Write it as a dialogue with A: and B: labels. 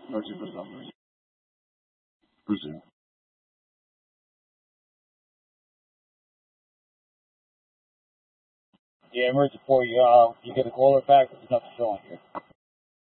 A: Searching for something. Resume.
B: Yeah, emergency 4, you get a caller back, there's nothing showing here.